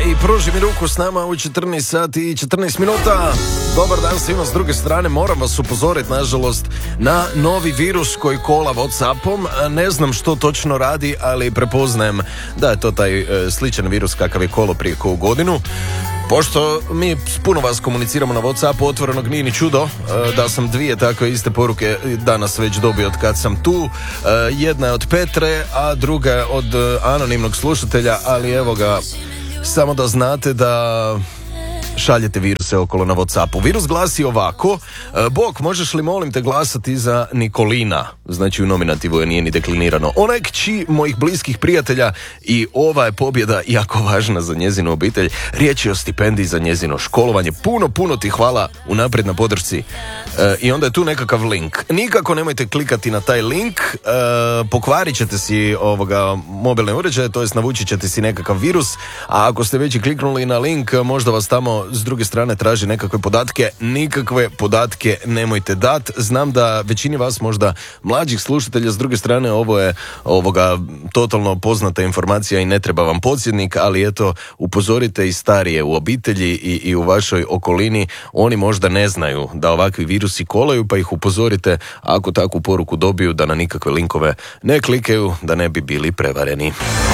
i pruži mi ruku s nama u 14 sati i 14 minuta. Dobar dan svima s druge strane. Moram vas upozoriti, nažalost, na novi virus koji kola Whatsappom. Ne znam što točno radi, ali prepoznajem da je to taj sličan virus kakav je kolo prije koju godinu. Pošto mi s puno vas komuniciramo na Whatsappu, otvorenog nije ni čudo da sam dvije takve iste poruke danas već dobio od kad sam tu. Jedna je od Petre, a druga je od anonimnog slušatelja, ali evo ga, samo da znate da šaljete viruse okolo na Whatsappu. Virus glasi ovako: Bog, možeš li molim te glasati za Nikolina? Znači u nominativu je, nije ni deklinirano. Ona je kći mojih bliskih prijatelja i ova je pobjeda jako važna za njezinu obitelj. Riječ je o stipendiji za njezino školovanje. Puno ti hvala unaprijed na podršci. I onda je tu nekakav link. Nikako nemojte klikati na taj link, pokvarit ćete si mobilne uređaje, to jest navući ćete si nekakav virus, a ako ste već i kliknuli na link, možda vas tamo s druge strane traži nekakve podatke. Nikakve podatke nemojte dat. Znam da većini vas, možda mlađih slušatelja, s druge strane ovo je totalno poznata informacija i ne treba vam podsjetnik, ali eto, upozorite i starije u obitelji i u vašoj okolini. Oni možda ne znaju da ovakvi virusi kolaju, pa ih upozorite ako takvu poruku dobiju da na nikakve linkove ne klikaju, da ne bi bili prevareni.